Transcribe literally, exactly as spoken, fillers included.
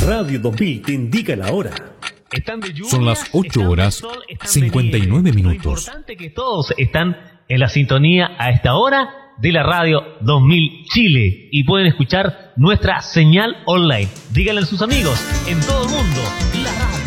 Radio dos mil te indica la hora. Están de lluvia, Son las ocho horas sol, cincuenta y nueve minutos. Lo importante es que todos están en la sintonía a esta hora de la Radio dos mil Chile y pueden escuchar nuestra señal online. Díganle a sus amigos en todo el mundo, la radio.